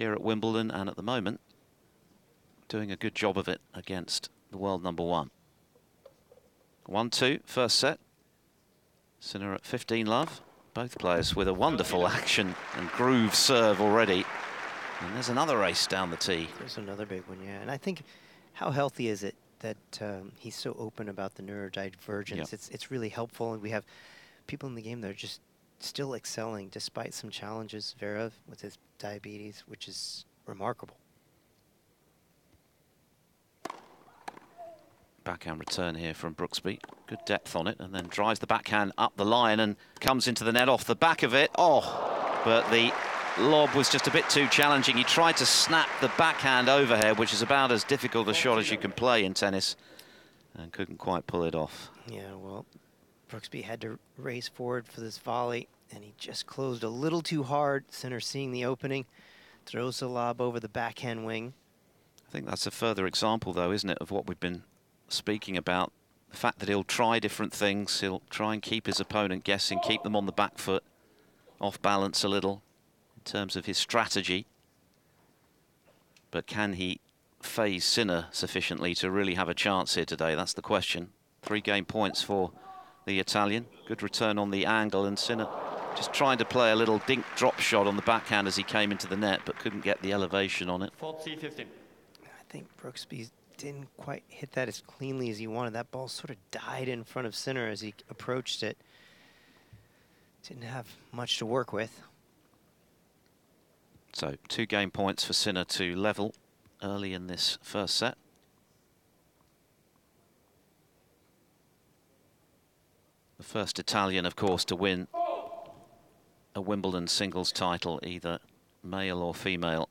here at Wimbledon, and at the moment doing a good job of it against the world #1. 1-2, first set. Sinner at 15 love. Both players with a wonderful action and groove serve already. And there's another ace down the tee. There's another big one, yeah. And I think, how healthy is it that he's so open about the neurodivergence? Yep. It's really helpful, and we have people in the game that are just still excelling despite some challenges. Zverev with his diabetes, which is remarkable. Backhand return here from Brooksby. Good depth on it, and then drives the backhand up the line and comes into the net off the back of it. Oh, but the lob was just a bit too challenging. He tried to snap the backhand overhead, which is about as difficult a shot as you can play in tennis, and couldn't quite pull it off. Yeah, well, Brooksby had to race forward for this volley, and he just closed a little too hard. Sinner seeing the opening, throws the lob over the backhand wing. I think that's a further example, though, isn't it, of what we've been speaking about. The fact that he'll try different things. He'll try and keep his opponent guessing, keep them on the back foot, off balance a little in terms of his strategy. But can he phase Sinner sufficiently to really have a chance here today? That's the question. 3 game points for the Italian. Good return on the angle, and Sinner just trying to play a little dink drop shot on the backhand as he came into the net, but couldn't get the elevation on it. 40-15. I think Brooksby didn't quite hit that as cleanly as he wanted. That ball sort of died in front of Sinner as he approached it. Didn't have much to work with. So 2 game points for Sinner to level early in this first set. The first Italian, of course, to win a Wimbledon singles title, either male or female.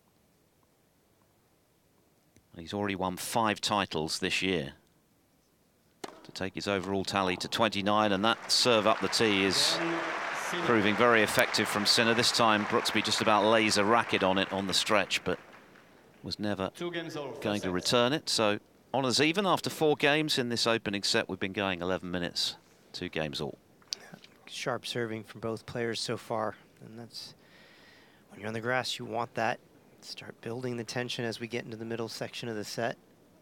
He's already won 5 titles this year to take his overall tally to 29, and that serve up the tee is proving very effective from Sinner. This time Brooksby just about lays a racket on it on the stretch, but was never going to return it. So honours even after 4 games in this opening set. We've been going 11 minutes, 2 games all. Sharp serving from both players so far, and that's when you're on the grass, you want that. Start building the tension as we get into the middle section of the set.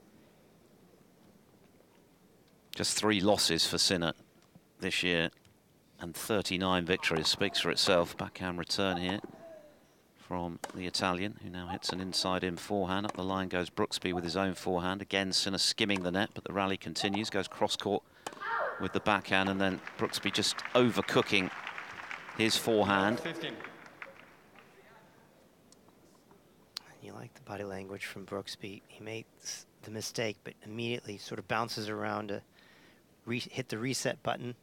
Just 3 losses for Sinner this year and 39 victories. Speaks for itself. Backhand return here from the Italian, who now hits an inside-in forehand. Up the line goes Brooksby with his own forehand. Again, Sinner skimming the net, but the rally continues. Goes cross-court with the backhand, and then Brooksby just overcooking his forehand. 15. You like the body language from Brooksby. He makes the mistake, but immediately sort of bounces around to hit the reset button.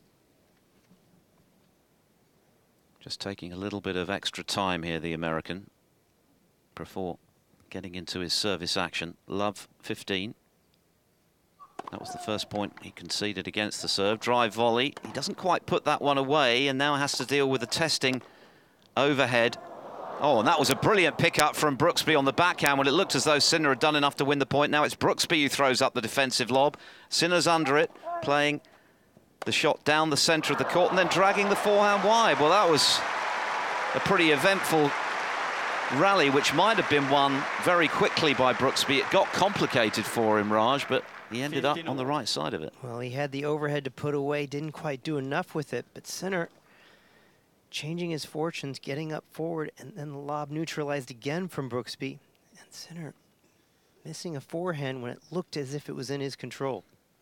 Just taking a little bit of extra time here, the American, before getting into his service action. Love 15. That was the first point he conceded against the serve. Drive volley. He doesn't quite put that one away, and now has to deal with the testing overhead. Oh, and that was a brilliant pickup from Brooksby on the backhand when it looked as though Sinner had done enough to win the point. Now it's Brooksby who throws up the defensive lob. Sinner's under it, playing the shot down the centre of the court and then dragging the forehand wide. Well, that was a pretty eventful rally, which might have been won very quickly by Brooksby. It got complicated for him, Raj, but he ended up on the right side of it. Well, he had the overhead to put away, didn't quite do enough with it, but Sinner changing his fortunes, getting up forward, and then the lob neutralized again from Brooksby. And Sinner missing a forehand when it looked as if it was in his control.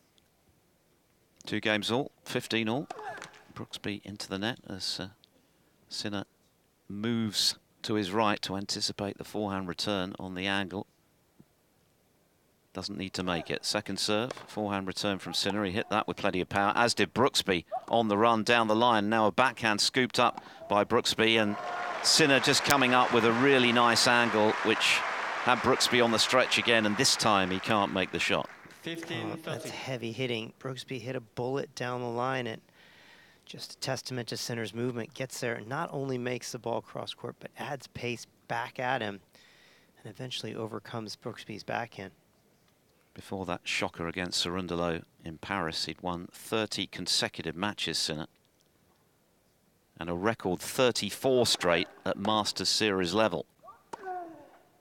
2 games all, 15 all. Brooksby into the net as Sinner moves to his right to anticipate the forehand return on the angle. Doesn't need to make it. Second serve, forehand return from Sinner. He hit that with plenty of power, as did Brooksby on the run down the line. Now a backhand scooped up by Brooksby, and Sinner just coming up with a really nice angle, which had Brooksby on the stretch again, and this time he can't make the shot. 15, that's heavy hitting. Brooksby hit a bullet down the line, and just a testament to Sinner's movement. Gets there and not only makes the ball cross court, but adds pace back at him, and eventually overcomes Brooksby's backhand. Before that shocker against Cerundolo in Paris, he'd won 30 consecutive matches, Sinner, and a record 34 straight at Masters Series level.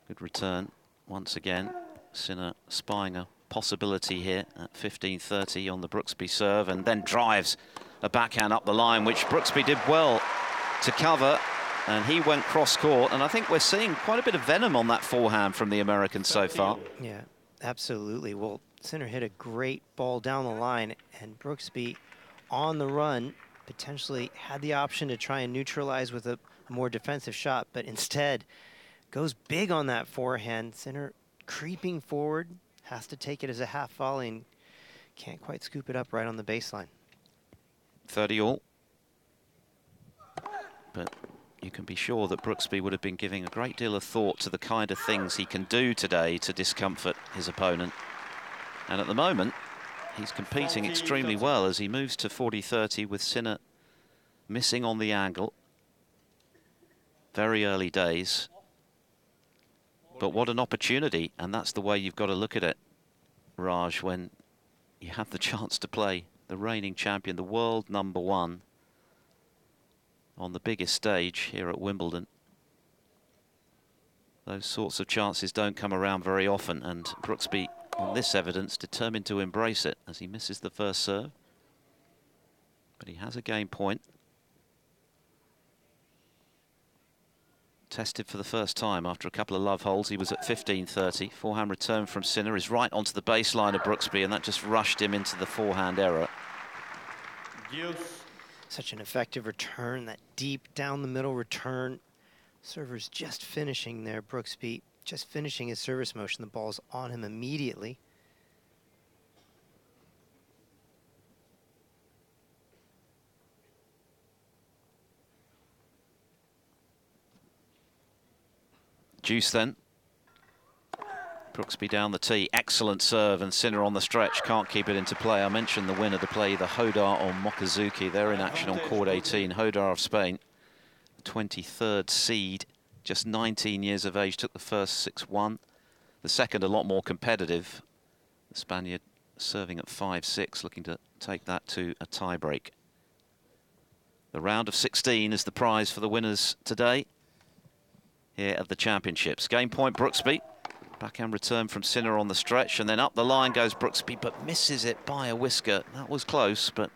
Good return once again. Sinner spying a possibility here at 15:30 on the Brooksby serve, and then drives a backhand up the line, which Brooksby did well to cover, and he went cross court. And I think we're seeing quite a bit of venom on that forehand from the American so far. Yeah, absolutely. Well, Sinner hit a great ball down the line, and Brooksby on the run potentially had the option to try and neutralize with a more defensive shot, but instead goes big on that forehand. Sinner creeping forward, has to take it as a half volley and can't quite scoop it up right on the baseline. 30 all. But you can be sure that Brooksby would have been giving a great deal of thought to the kind of things he can do today to discomfort his opponent. And at the moment, he's competing extremely well as he moves to 40-30 with Sinner missing on the angle. Very early days. But what an opportunity, and that's the way you've got to look at it, Raj, when you have the chance to play the reigning champion, the world #1, on the biggest stage here at Wimbledon. Those sorts of chances don't come around very often, and Brooksby, on this evidence, determined to embrace it as he misses the first serve. But he has a game point. Tested for the first time after a couple of love holes. He was at 15-30. Forehand return from Sinner is right onto the baseline of Brooksby, and that just rushed him into the forehand error. Such an effective return, that deep down the middle return. Server's just finishing there, Brooksby, just finishing his service motion. The ball's on him immediately. Deuce then. Brooksby down the tee, excellent serve, and Sinner on the stretch, can't keep it into play. I mentioned the winner to play, the Hodar or Mokazuki. They're in action on court 18. Hodar of Spain, 23rd seed, just 19 years of age, took the first 6-1. The second a lot more competitive. The Spaniard serving at 5-6, looking to take that to a tie-break. The round of 16 is the prize for the winners today here at the Championships. Game point, Brooksby. Backhand return from Sinner on the stretch, and then up the line goes Brooksby, but misses it by a whisker. That was close, but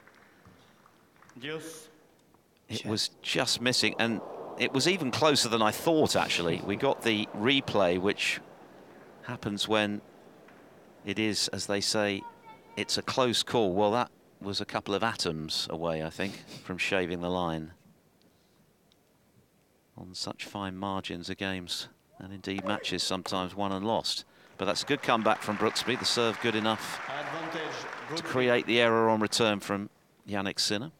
it was just missing, and it was even closer than I thought, actually. We got the replay, which happens when it is, as they say, it's a close call. Well, that was a couple of atoms away, I think, from shaving the line on such fine margins of games, and indeed matches sometimes won and lost. But that's a good comeback from Brooksby. The serve good enough to create the error on return from Jannik Sinner.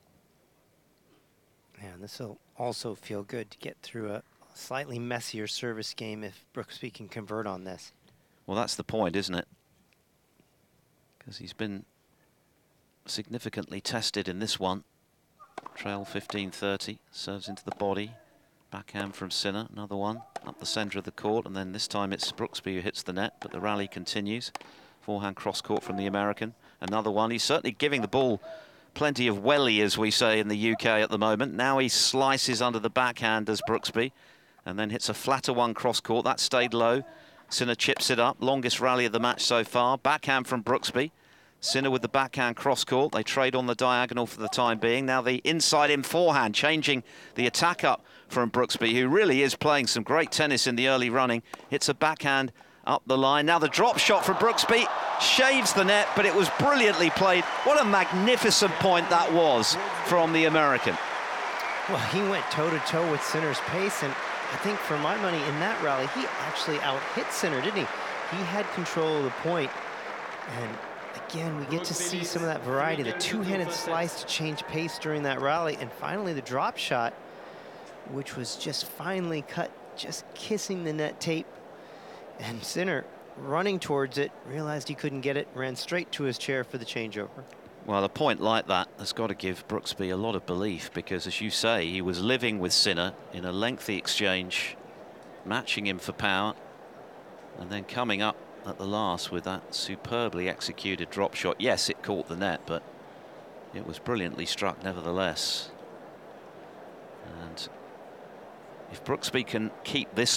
Yeah, and this will also feel good to get through a slightly messier service game if Brooksby can convert on this. Well, that's the point, isn't it? Because he's been significantly tested in this one. Trail 15-30, serves into the body. Backhand from Sinner, another one up the centre of the court, and then this time it's Brooksby who hits the net, but the rally continues. Forehand cross court from the American, another one. He's certainly giving the ball plenty of welly, as we say in the UK at the moment. Now he slices under the backhand as Brooksby, and then hits a flatter one cross court. That stayed low. Sinner chips it up, longest rally of the match so far. Backhand from Brooksby. Sinner with the backhand cross court. They trade on the diagonal for the time being. Now the inside in forehand, changing the attack up from Brooksby, who really is playing some great tennis in the early running. Hits a backhand up the line. Now the drop shot from Brooksby shaves the net, but it was brilliantly played. What a magnificent point that was from the American. Well, he went toe-to-toe with Sinner's pace, and I think for my money in that rally, he actually out-hit Sinner, didn't he? He had control of the point, and again, we get to see some of that variety, the two-handed slice to change pace during that rally, and finally the drop shot, which was just finely cut, just kissing the net tape. And Sinner, running towards it, realized he couldn't get it, ran straight to his chair for the changeover. Well, a point like that has got to give Brooksby a lot of belief, because, as you say, he was living with Sinner in a lengthy exchange, matching him for power, and then coming up at the last with that superbly executed drop shot. Yes, it caught the net, but it was brilliantly struck nevertheless. And if Brooksby can keep this